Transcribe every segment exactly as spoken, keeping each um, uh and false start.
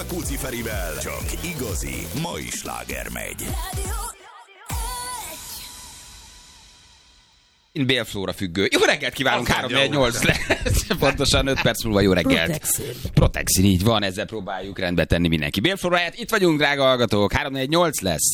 Kúci Ferivel csak igazi mai sláger megy. Bélflóra függő. Jó reggelt kívánunk, három négy nyolc lesz. Pontosan öt perc múlva jó reggelt. Protexin. Protexin, így van, ezzel próbáljuk rendbe tenni mindenki. Bélflóra helyett itt vagyunk, drága hallgatók, három négy nyolc lesz.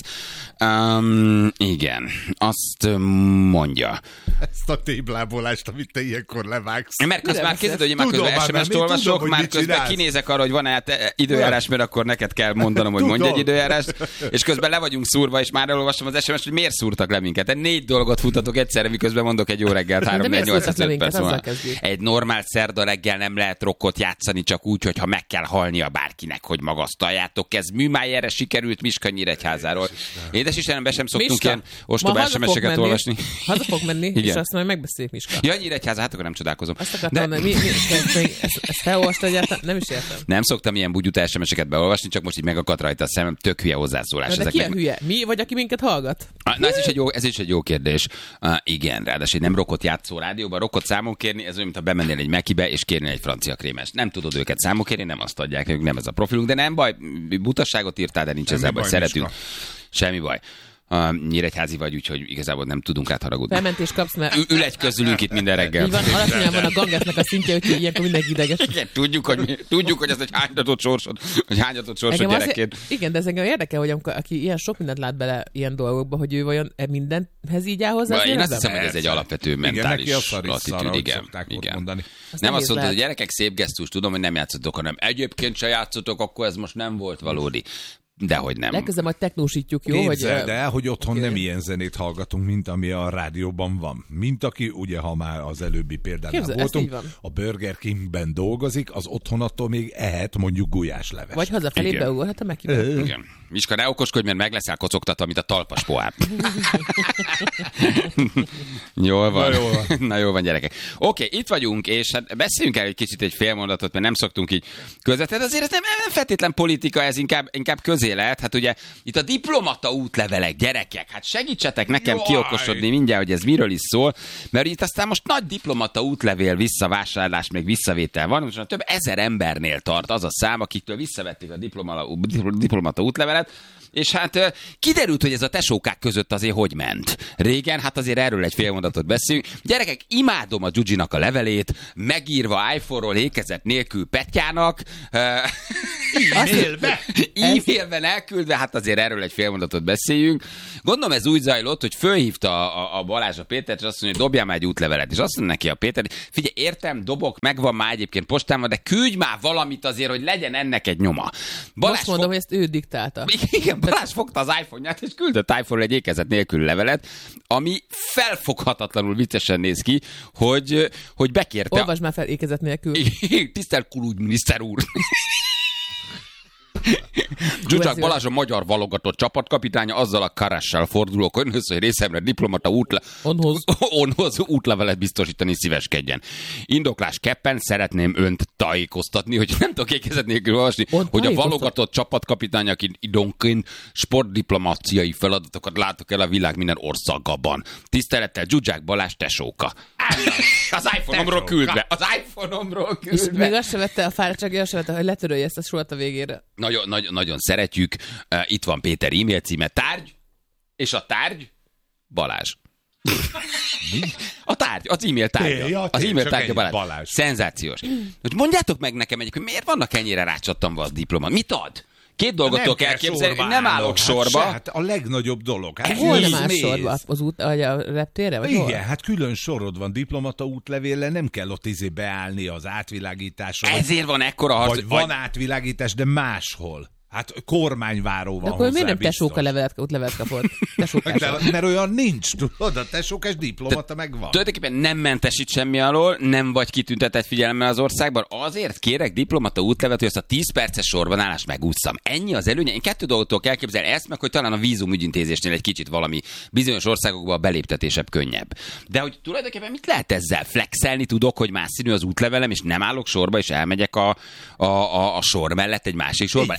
Um, igen, azt mondja. Ezt a téblábolást, amit te ilyenkor levágsz. Mert közben már készítő, hogy én már közben es em est olvasok, tudom, már közben csinálsz. Kinézek arra, hogy van-e időjárás, mert akkor neked kell mondanom, hogy mondj egy időjárást, és közben le vagyunk szúrva, és már elolvasom az es em est, hogy miért szúrtak le minket. Négy dolgot futatok egyszerre, miközben mondok egy jó reggelt, három négy nyolc perc. Egy normál szerda reggel nem lehet rockot játszani, csak úgy, hogyha meg kell halnia bárkinek, hogy magasztaljátok. Ez Műmájerre sikerült Miska Nyíregyházáról. Édes Istenem, be sem szoktunk Miska, ilyen ostoba es em eseket olvasni. Haza fog menni, és azt majd megbeszéljük, Miska. Ja, Nyíregyháza, hát akkor nem csodálkozom. Azt akartam, de... mi, mi, ezt, ezt felolvastad egyáltalán? Nem is értem. Nem szoktam ilyen bugyuta es em eseket beolvasni, csak most így megakadt rajta a szemem, tök hülye hozzászólás. De ki a hülye? Mi vagy, aki minket hallgat? Na, ez is egy jó, ez is egy jó kérdés. Uh, igen, ráadásul nem rockot játszó rádióban, rockot számon kérni, ez olyan, mint ha bemennél egy Mekibe és kérnél egy francia krémest. Nem tudod őket számon kérni, nem azt adják, ők nem ez a profilunk, de nem baj, butasságot írtál, de nincs ezzel baj, szeretünk. Semmi baj. Uh, Nyíregyházi vagy, úgyhogy igazából nem tudunk rád haragudni. Felmentés kapsz, mert... Ül, ül egy közülünk itt minden reggel. Így van, alacsonyan van a gangetnek a szintje, úgyhogy ilyenkor mindenki ideges. Igen, tudjuk, hogy, mi, tudjuk, hogy ez egy hányatott sorsod, hogy hányatott sorsod gyerekként. Azért, igen, de ez engem érdekel, hogy amikor, aki ilyen sok mindent lát bele ilyen dolgokba, hogy ő vajon mindenhez így áll hozzá. Én azt hiszem, hogy ez egy alapvető mentális attitűd. Igen, igen. Nem azt mondtad, hogy gyerekek, szép gesztus, tudom, hogy nem játszotok, hanem egyébként se játszotok, akkor ez most nem volt valódi. Dehogy nem. Legközelebb majd technósítjuk, jó? Képzeld hogy, el, hogy otthon okay. nem ilyen zenét hallgatunk, mint ami a rádióban van. Mint aki, ugye, ha már az előbbi példánál Képzel, voltunk, a Burger Kingben dolgozik, az otthon attól még ehet mondjuk gulyásleves. Vagy hazafelé beugorhat a Mekibe. Igen. Miska, ne okoskodj, mert meg leszel kocogtatva, mint a talpas pohár. Jól van. Na, jól van. Na jól van, gyerekek. Oké, okay, itt vagyunk, és hát beszéljünk el egy kicsit egy fél mondatot, mert nem szoktunk így közvetlenül. Azért ez nem, nem feltétlen politika, ez inkább, inkább közélet. Hát ugye itt a diplomata útlevelek, gyerekek, hát segítsetek nekem Jaj. kiokosodni mindjárt, hogy ez miről is szól, mert itt aztán most nagy diplomata útlevél visszavásárlás, még visszavétel van, most több ezer embernél tart az a szám, akiktől visszavették a diplomata útlevelet. És hát kiderült, hogy ez a tesókák között azért hogy ment. Régen, hát azért erről egy fél mondatot beszélünk. Gyerekek, imádom a Gyugyinak a levelét, megírva iPhone-ról ékezet nélkül Petyának. E-mailbe? E-mailben elküldve, hát azért erről egy fél mondatot beszéljünk. Gondolom ez úgy zajlott, hogy fölhívta a, a Balázs a Pétert, és azt mondja, hogy dobjál már egy útlevelet. És azt mondja neki a Péter, figyelj, értem, dobok, megvan már egyébként postában, de küldj már valamit azért, hogy legyen ennek egy nyoma. Balázs Most mondom, fog... hogy ezt ő diktálta. Igen, Balázs fogta az iPhone-ját, és küldött iPhone-ról egy ékezet nélkül levelet, ami felfoghatatlanul viccesen néz ki, hogy, hogy bekérte... Olvasd már fel ékezet nélkül. Tisztelt külügyminiszter úr! Zsuzsák Balázs a magyar válogatott csapatkapitánya, azzal a Karassal fordulok önhöz, hogy részemre diplomata útle... onhoz. onhoz útlevelet biztosítani szíveskedjen. Indoklás keppen szeretném önt tájékoztatni, hogy nem tudok ékezet nélkül olvasni, On hogy a válogatott csapatkapitány, aki időnként sportdiplomáciai feladatokat látok el a világ minden országában. Tisztelettel Zsuzsák Balázs tesóka. Az iPhone-omról küldve. Az iPhone-omról küldve. És még azt se vette a fáradtsági, azt se vette, hogy letörölje ezt a sort a végére. Nagyon, nagyon, nagyon szeretjük. Uh, itt van Péter e-mail címe, tárgy, és a tárgy Balázs. Mi? A tárgy, az e-mail tárgya. Ja, az e-mail tárgya Balázs. Balázs. Szenzációs. Mondjátok meg nekem egyébként, miért vannak ennyire rácsattanva az diploma? Mit ad? Két dolgot tudok elképzelni, nem állok sorba. Hát, hát a legnagyobb dolog. Hát hol nem áll sorba? Az út, a reptérre? Vagy igen, hol? hát külön sorod van diplomata útlevéllel, nem kell ott izé beállni az átvilágításra. Ezért van ekkora harc. Vagy van átvilágítás, de máshol. Hát kormányváró van. De akkor miért nem tesóka levelet, útlevelet kapott? De, mert olyan nincs, tudod, a tesókás diplomata megvan. Tulajdonképpen nem mentesít semmi alól, nem vagy kitüntetett figyelemmel az országban. Azért kérek diplomata útlevet, hogy azt a tíz perces sorban állás megúszszam. Ennyi az előnye. Én kettő dolgot kell elképzelni, ezt meg, hogy talán a vízum ügyintézésnél egy kicsit valami bizonyos országokban a beléptetésebb könnyebb. De hogy tulajdonképpen mit lehet ezzel? Flexelni tudok, hogy más színű az útlevelem, és nem állok sorba, és elmegyek a, a, a, a sor mellett egy másik sorba. Ennyi?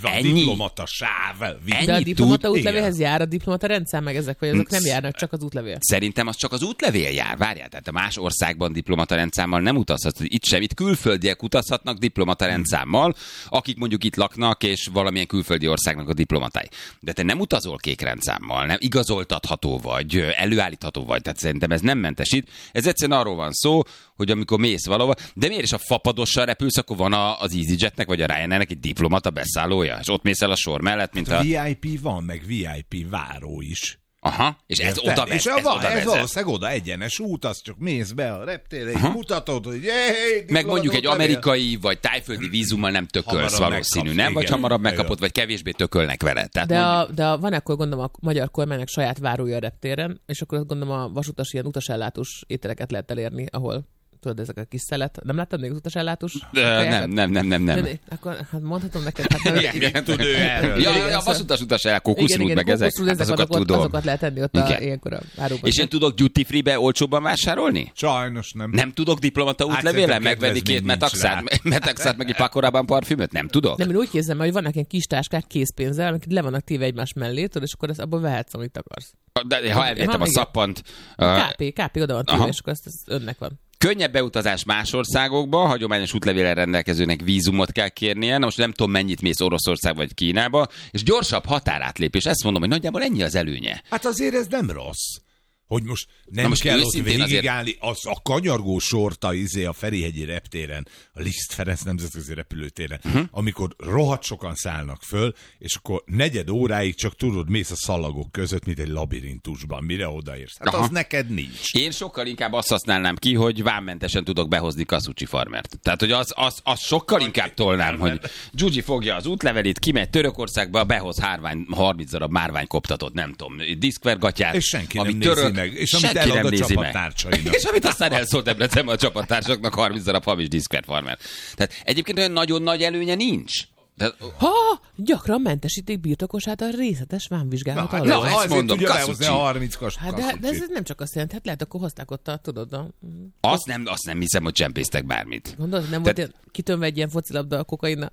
diplomata sáv. De a diplomata tud- útlevélhez jár a diplomata rendszám, meg ezek, vagy azok nem járnak, csak az útlevél. Szerintem az csak az útlevél jár. Várjál, tehát a más országban diplomata rendszámmal nem utazhatsz. Itt sem, itt külföldiek utazhatnak diplomata rendszámmal, akik mondjuk itt laknak, és valamilyen külföldi országnak a diplomatái. De te nem utazol kék rendszámmal, nem igazoltatható vagy, előállítható vagy. Tehát szerintem ez nem mentesít. Ez egyszerűen arról van szó, hogy amikor mész valahova, de miért is a fapadossal repülsz, akkor van a, az EasyJetnek vagy a Ryanairnek egy diplomata beszállója, és ott mész el a sor mellett, mint a... vé i pé van, meg vé i pé váró is. Aha, és ez Érted? oda vezet. És Ez, ez, oda ez vezet. valószínűleg oda egyenes út, az csak mész be a reptérre, és mutatod, hogy hey, Meg mondjuk egy amerikai vagy tájföldi vízummal nem tökölsz Hamarabb valószínű, megkapsz, nem? Vagy igen. hamarabb Ja, megkapod, ja. vagy kevésbé tökölnek veled. Tehát De, mondjuk, a, de a, van akkor gondolom a magyar kormánynak saját várója a reptéren, és akkor azt gondolom a vasutas ilyen utasellátós ételeket lehet elérni, ahol tudod, ezek a kis szelet. Nem láttad még az utasellátós? de, nem, nem, nem, nem, nem. De, akkor hát mondhatom neked, hát nem. Igen, tud ő erről? Ja, Igen, a vasutas utas el, kókuszrút meg ezek, kókuszrút, hát azokat azokat, tudom. azokat lehet enni ott a, Igen. ilyenkor a áruban. És én tudok duty free-be olcsóbban vásárolni? Sajnos nem. Nem tudok diplomata Hát útlevélen szerintem megvenni két kedvezmény nincs metaxát, metaxát meg egy pakorában parfümöt? Nem tudok? Nem, én úgy képzelem, hogy vannak ilyen kis táskák készpénzzel, amik le vannak téve egymás mellé, tudod, és akkor ezt abból vehetsz, amit akarsz. De ha elvettem Ha, a igen. szappant, ká pé, ká pé oda van téve, Aha. és akkor ezt, ezt önnek van. könnyebb beutazás más országokba, hagyományos útlevéllel rendelkezőnek vízumot kell kérnie, na most nem tudom mennyit mész Oroszország vagy Kínába, és gyorsabb határátlépés, ezt mondom, hogy nagyjából ennyi az előnye. Hát azért ez nem rossz. Hogy most nem Na most kell ott őszintén azért- végigállni, az a kanyargó sorta izé a Ferihegyi reptéren, a Liszt Ferenc nemzetközi repülőtéren, uh-huh. amikor rohadt sokan szállnak föl, és akkor negyed óráig csak tudod, mész a szalagok között, mint egy labirintusban, mire odaérsz. Hát Aha. az neked nincs. Én sokkal inkább azt használnám ki, hogy vámmentesen tudok behozni Kasucsi farmert. Tehát, hogy az, az, az sokkal inkább tolnám, hogy Gyugyi fogja az útlevelét, kimegy Törökországba, behoz hárvány, harminc darab márvány koptatott, nem tudom, diszkvergatját. És senki nem amit nézi török, meg, és amit senki elad nem a nézi meg. csapattársainak. És amit aztán elszólt Debrecenben a csapattársaknak harminc darab hamis diszkvert farmer. Tehát egyébként olyan nagyon nagy előnye nincs. Tehát, Ha, gyakran mentesítik birtokosát a részletes vámvizsgálat Hát, alól. na, na, ezt azért mondom, tudja behozni Kasucsi. a harmincas Hát de, de ez nem csak azt jelenti, hát lehet, akkor hozták ott a, tudod, a, azt, nem, azt nem hiszem, hogy csempésztek bármit. gondolod, nem Tehát- volt ilyen, kitönve egy ilyen focilabda a kokainnal.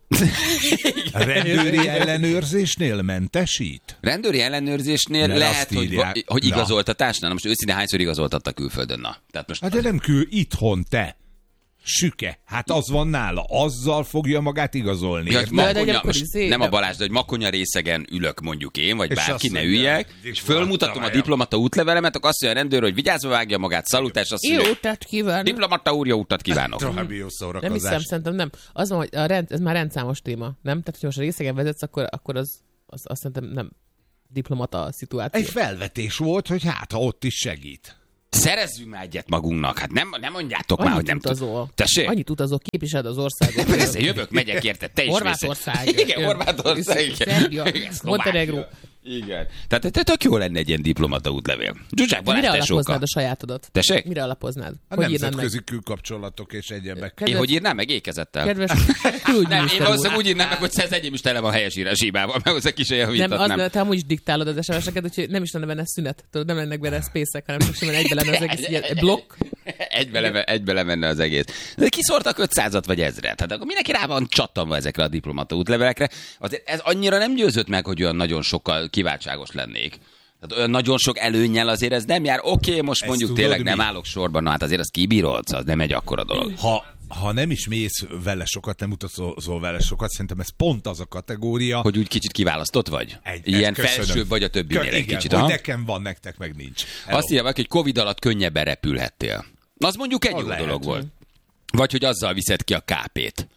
A rendőri ellenőrzésnél mentesít? Rendőri ellenőrzésnél Mert lehet, azt hogy, írják. hogy Na. igazoltatásnál. Na most őszintén hányszor igazoltattak külföldön? Na, tehát most Hát de nem kül itthon te. Süke. Hát az van nála. Azzal fogja magát igazolni. Ja, Érted? hogy de makonya, akkor most izé- nem a de- Balázs, de hogy makonya részegen ülök mondjuk én, vagy És bárki, azt ne mondja, üljek, hogy és fölmutatom a várjam. diplomata útlevelemet, akkor azt mondja a rendőr, hogy vigyázva vágja magát, szalutás, azt Jó, mondja, tehát kívánok. diplomata úr, jó utat kívánok. További jó Nem szórakozás. hiszem, szerintem nem. Az van, hogy a rend, ez már rendszámos téma, nem? Tehát, hogy most a részegen vezetsz, akkor, akkor az, az azt szerintem nem diplomata szituáció. Egy felvetés volt, hogy hát, ha ott is segít. Szerezzünk már egyet magunknak, hát nem, nem mondjátok már, Annyit hogy nem utazol. tudom. Tessék? Annyit utazol, képviseled az országot. Persze, jövök, megyek érted, te is Horvátország. mész. Igen, Horvátország. igen. Szerbia, Igen, Szlovákia. Montenegro. Igen. Tehát te tök jó lenne egy ilyen diplomata útlevél. Zsuzsák, van Mire egy alapoznád tesóka. a sajátodat? Tessék? Mire alapoznád? A Hogy írnád meg? nemzetközi külkapcsolatok és egyebek. Kedves- Én hogy írnám meg ékezettel? Kedves Nem, én külügyminiszter úr. valószínűleg úgy írnám meg, hogy ez enyém is tele van helyesírás hibával, meg az egy kis olyan Nem, az, vitatnám. te amúgy is diktálod az es em es-eket, úgyhogy nem is lenne benne szünet. Tudod, nem lennek benne spacek, hanem csak simán egybe lenne az egész ilyen blokk. Egybe, leme, egybe lemenne az egész. De kiszórtak ötszázat vagy ezret. Tehát akkor mindenki rá van csattanva ezekre a diplomata útlevelekre. Azért ez annyira nem győzött meg, hogy olyan nagyon sokkal kiváltságos lennék. Tehát olyan nagyon sok előnnyel azért ez nem jár. Oké, okay, most Ezt mondjuk tudod, tényleg nem mi? állok sorban, na hát azért az kibírod, az nem egy akkora dolog. Ha, ha nem is mész vele sokat, nem utazol vele sokat, szerintem ez pont az a kategória. Hogy úgy kicsit kiválasztott vagy? Egy- Ilyen egy- köszönöm. felsőbb vagy a többinél Kö- egy igen, kicsit. hogy aha. nekem van, nektek meg nincs. Hello. Azt írja valaki, hogy Covid alatt könnyebben repülhettél. Az mondjuk egy Az jó lehet. dolog volt. Vagy hogy azzal viszed ki a ká pét.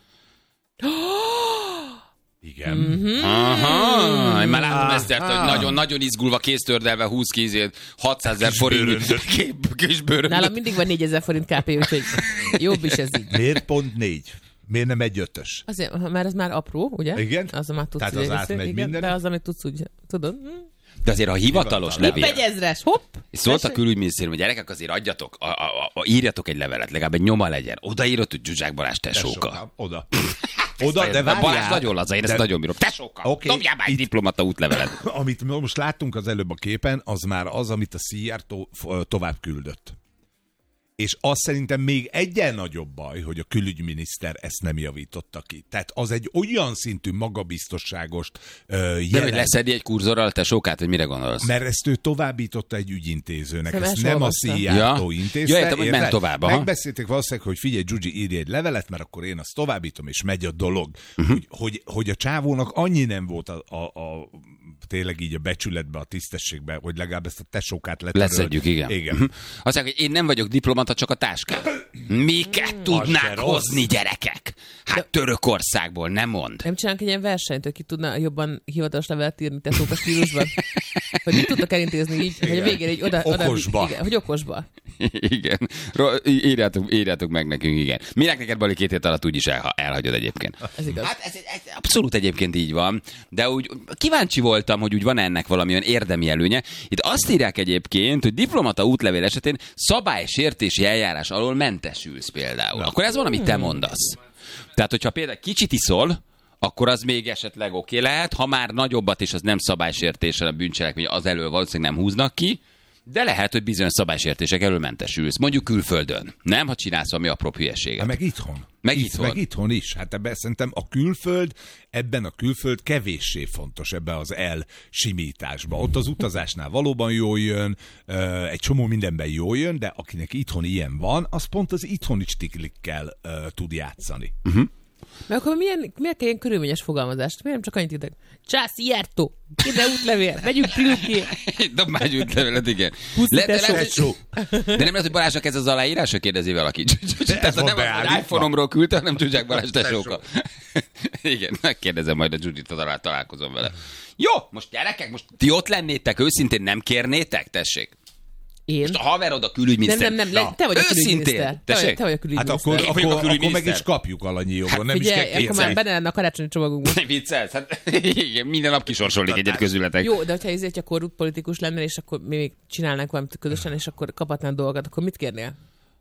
Igen. Mhm. Aha, én már látom Ah, ezt, hogy ah. nagyon-nagyon izgulva kéztördelve húsz kízét, hatszázezer forint bőröndöt. kép- kis bőröndöt. Nálam mindig van négyezer forint ká pé, úgyhogy jobb is ez így. Miért pont négy? Miért nem egy ötös? Azért, mert az már apró, ugye? Igen? Az már tudsz Tehát ugye az egész- átmegy igen, minden? De az, amit tudsz úgy, tudod? Hm. De azért a hivatalos Hopp, levél. egy ezres, hopp! És szólt a Tessék? külügyminisztérium, hogy gyerekek azért adjatok, a, a, a, írjatok egy levelet, legalább egy nyoma legyen. Odaírod, hogy Zsuzsák Balázs tesóka. Tesóka. Oda. Oda, de De Balázs várjál. nagyon laza, én ezt De- nagyon bírom. Tesóka, Oké, okay, dobjál már egy itt- diplomata útlevelet. Amit most láttunk az előbb a képen, az már az, amit a cé er to- f- tovább küldött. és azt szerintem még egyen nagyobb baj, hogy a külügyminiszter ezt nem javította ki. Tehát az egy olyan szintű magabiztosságos uh, jelen... De hogy leszedi egy kurzorral a tesókát, hogy mire gondolsz? Mert ezt ő továbbította egy ügyintézőnek, Szerintem ezt nem a szíjától Ja. intézte. Ja, értem, hogy ment tovább, aha. Megbeszélték valószínűleg, hogy figyelj, Gyugyi, írj egy levelet, mert akkor én azt továbbítom, és megy a dolog. Uh-huh. Hogy, hogy, hogy a csávónak annyi nem volt a, a, a tényleg így a becsületbe, a tisztességbe, hogy legalább ezt a tesókát letörölt. Leszedjük, igen. igen. Uh-huh. Azt mondják, hogy én nem vagyok diplomata, csak a táskám. Miket tudnák hozni, gyerekek? Hát Törökországból, nem mond. Nem csinálunk egy ilyen versenyt, hogy ki tudna jobban hivatalos levelet írni tesók a stílusban? Hogy mit tudtak elintézni így, hogy a végén egy oda... Okosba. Oda, igen, hogy okosba. Igen. Ro- írjátok, írjátok meg nekünk, igen. Minek neked, Bali, két hét alatt úgyis elha- elhagyod egyébként. Ez igaz. Hát ez, ez abszolút egyébként így van, de úgy kíváncsi voltam, hogy úgy van ennek valamilyen érdemi előnye. Itt azt írják egyébként, hogy diplomata útlevél esetén szabálysértési eljárás alól mentesülsz például. Akkor ez van, amit te mondasz. Tehát, hogyha például kicsit iszol, akkor az még esetleg oké lehet, ha már nagyobbat és az nem szabálysértéssel a bűncselekmény, az elől valószínűleg nem húznak ki, de lehet, hogy bizonyos szabálysértések elől mentesülsz. Mondjuk külföldön. Nem, ha csinálsz valami apró hülyeséget. Meg itthon. Meg Itt, itthon. meg itthon is. Hát ebben szerintem a külföld, ebben a külföld kevéssé fontos ebben az elsimításban. Ott az utazásnál valóban jól jön, egy csomó mindenben jól jön, de akinek itthon ilyen van, az pont az itthoni stiklikkel uh, tud játszani. Uh-huh. Mert akkor milyen, miért kell ilyen körülményes fogalmazást? Miért nem csak annyit írtak? Csász, Iertó, ide útlevél, megyünk Piluké. Dob már egy útlevelet, igen. Puszi, Le- de, tesó. lehet, hogy- de nem lehet, hogy Balázsnak ez az aláírásra kérdezi valaki. Tehát van nem az, beállítva. hogy iPhone-omról küldte, hanem Zsuzsák Balázs tesóka. Igen, megkérdezem majd a Zsuzsit, talál, találkozom vele. Jó, most gyerekek, most ti ott lennétek, őszintén nem kérnétek? Tessék. Én? Most a haverod a külügyminiszter. Nem, nem, nem, Na, te vagy a őszintén. külügyminiszter. Te vagy, Tessék. te vagy a Hát külügyminiszter. akkor, Én vagyok a akkor, akkor meg külügyminiszter. is kapjuk alanyi jogon, nem is Figyelj, kell akkor már kétszer. benne lenne a karácsonyi csomagunkban. Nem viccelsz? Hát igen, minden nap kisorsolnék egyet közületek. Jó, de hogyha ezért egy korrupt politikus lennél, és akkor mi még csinálnánk valamit közösen, és akkor kaphatnánk dolgokat, akkor mit kérnél?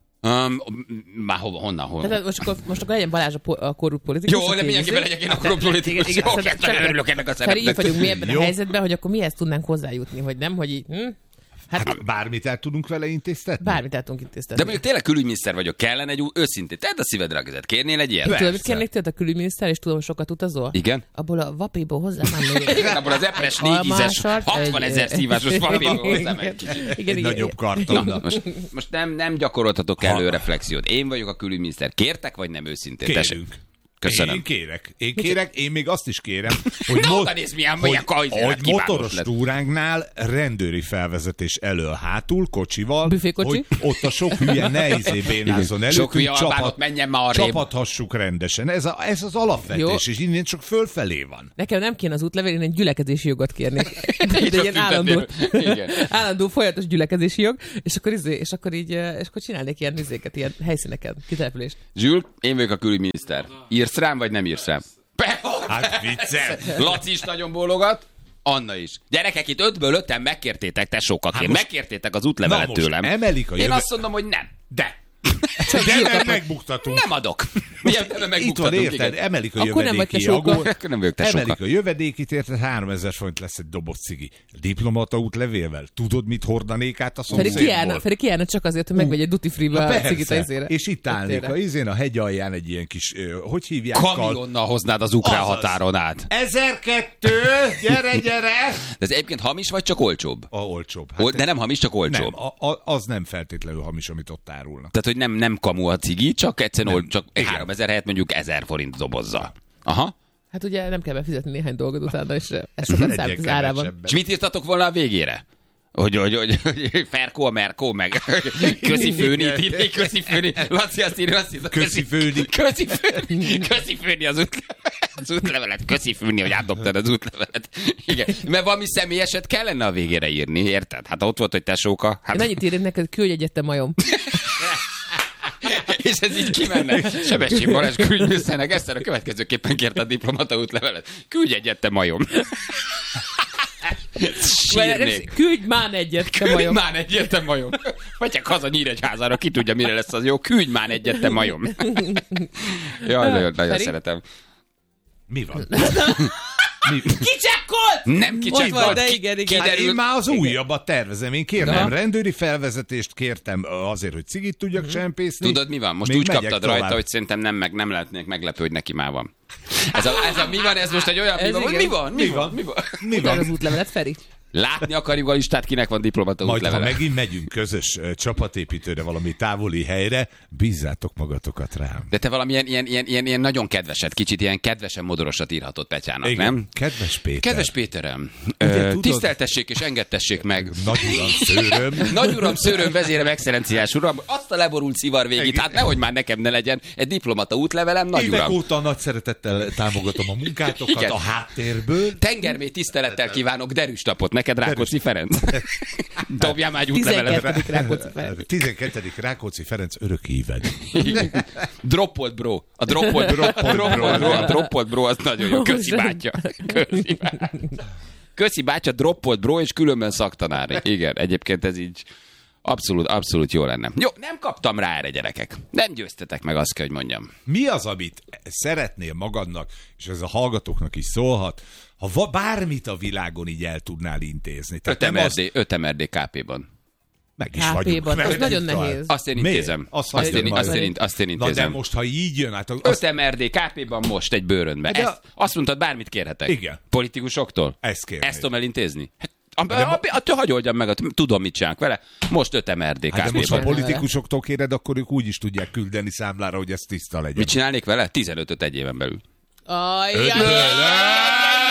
Um, már hova, honnan, honnan? Tehát most akkor, most akkor legyen Balázs a, po- a korrupt politikus. Jó, aki de mindenképpen izé- legyek én a korrupt politikus. Igen, Jó, igen, nagyon örülök ennek a Feri, így szerepnek. vagyunk mi ebben Jó. a helyzetben, hogy akkor mihez tudnánk hozzájutni, hogy nem, hogy így, hm? Hát, Hát bármit el tudunk vele intéztetni? bármit el tudunk intéztetni. De mondjuk tényleg külügyminiszter vagyok, kellene egy új, őszintén, tedd a szívedre a kezed, kérnél egy ilyet? Persze. Tudod, mit kérnék tőled a külügyminiszter, és tudom, hogy sokat utazol? Igen? Abból a vapéból hozzá már még. Igen, abból az epres négyízes, hatvan ezer szívásos valamiból hozzám egy kicsit. Igen, Egy igen, nagyobb igen. karton. Na, most, most nem, nem gyakoroltatok elő Ha. reflexiót. Én vagyok a külügyminiszter. Kértek, vagy nem őszintén? Tessék. Kérünk. Köszönöm. Én kérek. Én kérek, én még azt is kérem, hogy, Na, mo- oda nézd, milyen- hogy, milyen kajzélet, hogy kívánatos motoros lett. túránknál rendőri felvezetés elől hátul, kocsival, Büfékocsi? hogy ott a sok hülye ne izé bénázzon elő, Sok hülye hogy albánot menjen már arrébb. csapathassuk rendesen. Ez, a, ez az alapvetés, Jó. és innen csak fölfelé van. Nekem nem kéne az útlevél, én egy gyülekezési jogot kérnék. De Így egy ilyen azt állandó, tüntetnél. Igen. állandó folyamatos gyülekezési jog, és akkor, izé, és akkor így, eh, és akkor csinálnék ilyen izéket, ilyen helyszíneken, kitelepülést. Zsül, én vagyok a külügyminiszter. Írsz rám, vagy nem írsz rám? Be- Hát vicces. Laci is nagyon bólogat, Anna is. Gyerekek, itt ötből öten megkértétek tesókaként. Hát most- Megkértétek az Na útlevelet most tőlem. emelik a Én jöve... azt mondom, hogy nem. De! De nem megbuktatunk. Nem adok. Milyen nem Itt van, megmutatunk, érted? igen. Emelik a Akkor nem vagy jövedéki tesóka. jogot. Akkor nem vagyok tesóka. Emelik a jövedékit, érted? háromezer forint lesz egy doboz cigi. Diplomata útlevével. Tudod, mit hordanék át a Feri szomszédból? kiállna, Feri kiállna csak azért, hogy megvegy egy duty free-be Na a cigit a persze. izére. És itt állnék a izén a hegy alján egy ilyen kis, ö, hogy hívják? Kamionnal hoznád az ukrán Azaz. határon át. ezerkettő, gyere, gyere! De ez egyébként hamis, vagy csak olcsóbb? A olcsóbb. Ol- De nem hamis, csak olcsóbb. nem, a, a, az nem feltétlenül hamis, amit ott árulnak. Tehát, hogy nem, nem kamu a cigi, csak egyszerűen ol- csak Igen. háromezer helyett mondjuk ezer forint dobozza. Aha. Hát ugye nem kell befizetni néhány dolgot utána, és ez sokat számít az Egyre árában. kevesebben. És mit írtatok volna a végére? Hogy, hogy, hogy, hogy Ferkó a Merkó, meg közi főni, írni, közi főni. Laci azt írja, azt írja. Köszi főni. Közi főni. Közi főni az útlevelet. Az útlevelet. Köszi főni, hogy átdobtad az útlevelet. Igen. Mert valami személyeset kellene a végére írni, érted? Hát ott volt, hogy tesóka. Én Hát, annyit írnék neked, küldj egyet, te majom. és ez így kimenne. Sebestyén Balázs külügyminiszternek ezt a következőképpen kérte a diplomata útlevelet. Küldj egyet, te majom. Sírnék. Küldj már egyet, te Küldj majom. már egyet, te majom. Megyek haza Nyíregyházára, ki tudja, mire lesz az jó. Küldj már egyet, te majom. Jaj, nagyon, nagyon Feri? szeretem. Mi van? Mi? Kicsekkolt! Nem kicsekkolt, de ki- igen, igen. Hát én már az újabbat tervezem. Én kértem Aha. rendőri felvezetést, kértem azért, hogy cigit tudjak Mhm. csempészni. Tudod, mi van? Most Még úgy megyek kaptad tovább. rajta, hogy szerintem nem, meg, nem lehetnék meglepő, hogy neki már van. Ez a, ez a mi van, ez most egy olyan mi Ez van, hogy igen. mi van, mi van, mi van. Mi Van van? az útlevelet, Feri? Látni akarjuk a listát, kinek van diplomata Majd, ha útlevele. megint megyünk közös ö, csapatépítőre, valami távoli helyre, bízzátok magatokat rám. De te valamilyen ilyen, ilyen, ilyen, ilyen nagyon kedveset, kicsit ilyen kedvesen modorosat írhatod Petyának, Igen. nem? Kedves Péter. Kedves Péterem, Ugye, ö, tudod- tiszteltessék és engedtessék meg. Nagy uram, szőröm. Nagy uram, szőröm, vezérem, excellenciás uram, azt a leborult szivar végét, Igen. hát nehogy már nekem ne legyen egy diplomata útlevelem, nagy Évek uram. óta nagy szeretettel támogatom a munkátokat Igen. a háttérből. Tengermély tisztelettel kívánok derűs napot neked, Rákóczi Ferenc. Dobjál már egy útlevelet. tizenkettedik Rákóczi Ferenc. tizenkettedik Rákóczi Ferenc örök híved. Droppolt bro. A droppolt bro. Droppolt bro. A droppolt bro az nagyon jó. Köszi bátya. Köszi bátya. Köszi bátya, droppolt bro, és különben szaktanár. Igen, egyébként ez így abszolút, abszolút jó lenne. Jó, nem kaptam rá erre, gyerekek. Nem győztetek meg, azt kell, hogy mondjam. Mi az, amit szeretnél magadnak, és ez a hallgatóknak is szólhat, ha va- bármit a világon így el tudnál intézni. Tehát nem az, öt em er dé ká pé-ban. meg is ká vagyunk. pé-ban, az Meg nagyon is talán. nehéz. Azt én Miért? intézem. Azt Azt hagyjad én, majd. azt én, azt én Na de intézem. most, ha így jön, hát azt, öt em er dé ká pé-ban most egy bőrönbe. De a- Ezt, azt mondtad, bármit kérhetek. Igen. Politikusoktól? Ezt kérnéd. Ezt tudom elintézni? Hát, a, de a, a, a, hagyjoldjam meg, tudom, mit csinálok vele. Most öt em er dé hát ká de most, ha pé-ban. politikusoktól kéred, akkor ők úgy is tudják küldeni számlára, hogy ez tiszta legyen. Mit csinálnék vele? tizenötöt egy éven belül. Ajjaj!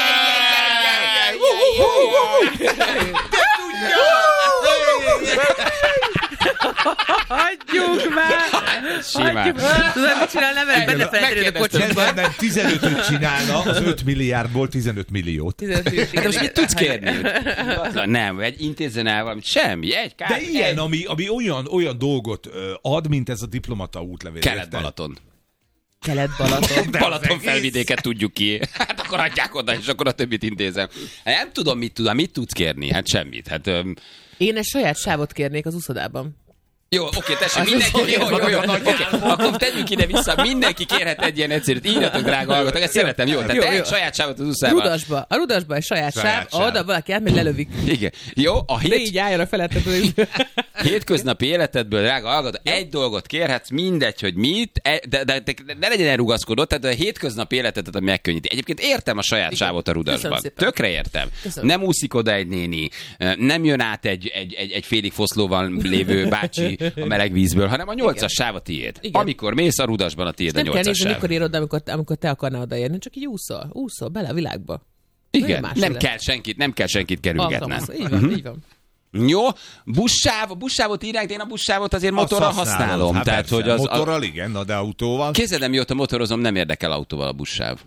Hagyjuk már! Simán. Hagyjuk már! Tudod, mit csinál? Nem, benne felejteni a Nem, kocsokban. nem, nem, tizenötöt csinálna, az öt milliárdból tizenöt milliót. De most mit tudsz kérni? Nem, egy intézzen el valamit. Semmi. Egy kár. De ilyen, egy ami, ami olyan, olyan dolgot ö, ad, mint ez a diplomata útlevél. Kelet-Balaton. Kelet-Balaton. Balaton felvidéket tudjuk ki. Hát akkor adják oda, és akkor a többit intézem. Hát nem tudom, mit tudom. Mit tudsz kérni? Hát semmit. Hát... Öm... Én egy saját sávot kérnék az úszodában. Jó, oké, tessék, Az mindenki, az jó, jó, jó, olyan oké, akkor tegyünk ide vissza, mindenki kérhet egy ilyen egyszerűt, írjatok, drága hallgatók, ezt szeretem, jó, tehát Jó, te jó. egy saját sávot az uszában. Rudasba. A Rudasba egy saját, Saját sáv, sáv. oda valaki átmegy, lelövik. Igen, jó, a De hét, így álljanak felettet. hétköznapi életedből, drága hallgató, egy dolgot kérhetsz, mindegy, hogy mit, e- de, de, de, de ne legyen elrugaszkodott, tehát a hétköznapi életedet megkönnyíti. Egyébként értem a saját Igen. sávot a Rudasban. Köszönöm szépen. Tökre értem. Köszönöm. Nem úszik oda egy néni, nem jön át egy, egy, egy, egy félig foszlóval lévő bácsi a meleg vízből, hanem a nyolcas sáv a tiéd. Igen. Amikor mész a Rudasban, a tiéd a Nem kell nyolcas nézni, sáv. mikor ér oda, amikor, amikor te akarnál odaérni, csak így úszol. Úszol bele a világba. Igen, más nem lesz. kell senkit, nem kell senkit kerülgetnem. Alkalmaz. Így van, így van. Jó, buszsáv, a buszsávot írják, de én a buszsávot azért motorral Azt használom. Hát tehát, persze, hogy az, a, motorral igen, na de autóval. kézzel mióta motorozom, nem érdekel autóval a buszsáv.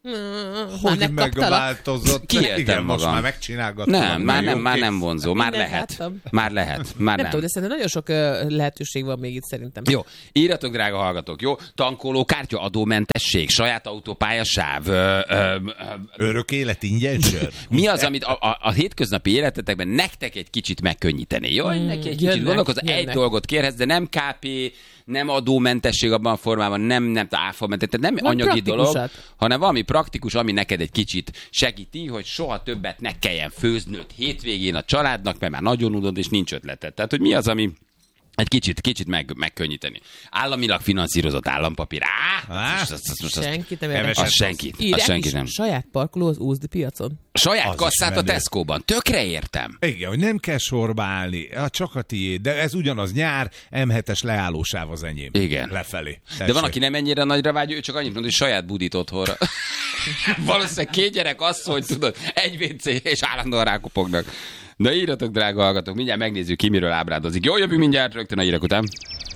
Már Hogy megkaptalak. megváltozott. Kiéltem Igen, most magam. már megcsinálgattam. Nem, már nem, Jó, már kész. nem vonzó, már Mindent lehet. láttam. Már lehet, már Nem nem. tudom, de szerintem nagyon sok ö, lehetőség van még itt szerintem. Jó, írjatok, drága hallgatók, jó? Tankoló, kártya, adómentesség, saját autópálya, sáv. Ö, ö, ö, Örök élet ingyen sör. mi az, amit a, a, a hétköznapi életetekben nektek egy kicsit megkönnyíteni, jó? Mm, Neki egy kicsit jönnek, gondolkozz, egy jönnek. dolgot kérhetsz, de nem ká pé, nem adómentesség abban a formában, nem, nem áfamentes, tehát nem Valami anyagi dolog, praktikusat. hanem valami praktikus, ami neked egy kicsit segíti, hogy soha többet ne kelljen főznöd hétvégén a családnak, mert már nagyon unod, és nincs ötleted. Tehát, hogy mi az, ami egy kicsit, kicsit meg, megkönnyíteni. Államilag finanszírozott állampapír. Á, Á, azt, azt, azt, azt, Senkit nem Keveset érdekel. azt senkit, azt Írják senki is, nem. saját parkoló az úzdi piacon. Saját Az is kasszát a menő. Tesco-ban. Tökre értem. Igen, hogy nem kell sorba állni, hát csak a tiéd, de ez ugyanaz nyár, em hetes leállósáv az enyém. Igen. Lefelé. De van, aki nem ennyire nagyra vágy, ő csak annyit mond, hogy saját budit otthonra. Valószínűleg két gyerek asszony, tudod, egy vé cé, és állandóan rákopognak. Na írjatok, drága hallgatók, mindjárt megnézzük ki, miről ábrádozik. Jó, jövünk mindjárt rögtön a hírek után.